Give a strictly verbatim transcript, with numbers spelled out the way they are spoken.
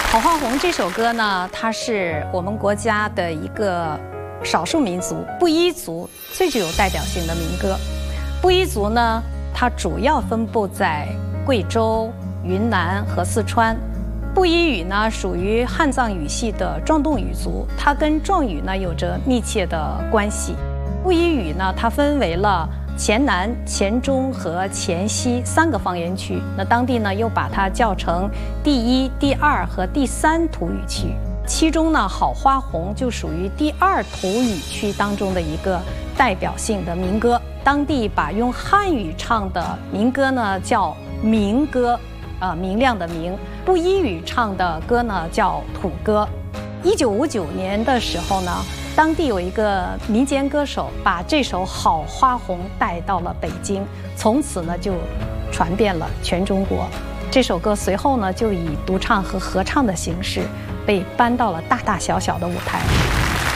《好花红》这首歌呢，它是我们国家的一个少数民族布依族最具有代表性的民歌。布依族呢，它主要分布在贵州、云南和四川。布依语呢，属于汉藏语系的壮动语族，它跟壮语呢有着密切的关系。布依语呢，它分为了黔南、黔中和黔西三个方言区，那当地呢又把它叫成第一、第二和第三土语区。其中呢，好花红就属于第二土语区当中的一个代表性的民歌。当地把用汉语唱的民歌呢叫明歌，啊、呃，明亮的明；布依语唱的歌呢叫土歌。一九五九年的时候呢，当地有一个民间歌手把这首《好花红》带到了北京，从此呢就传遍了全中国。这首歌随后呢就以独唱和合唱的形式被搬到了大大小小的舞台。